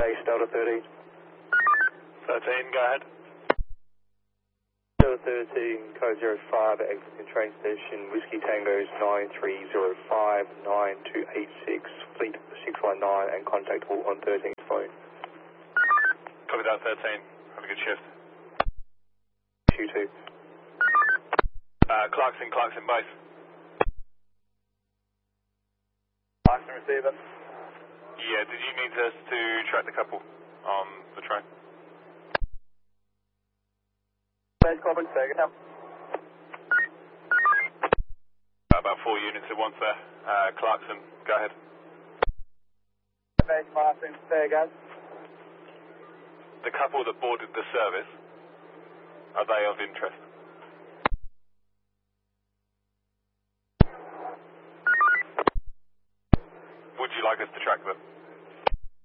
Base Delta 13. 13, go ahead. Delta 13, code 05, exiting train station, Whiskey Tango's 93059286, fleet 619, and contact all on 13's phone. Copy that, 13. Have a good shift. Q2. Clarkson base. Clarkson receiver. Yeah, did you need us to track the couple on the train? Base Corbin, second up. About 4 units at once there. Clarkson, go ahead. Base Clarkson, there guys. The couple that boarded the service, are they of interest? Would you like us to track them?